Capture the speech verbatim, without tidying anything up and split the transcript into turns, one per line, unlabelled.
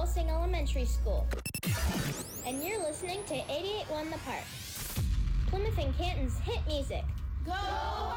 Wellsing Elementary School. And you're listening to eighty-eight point one The Park, Plymouth and Canton's hit music. Go!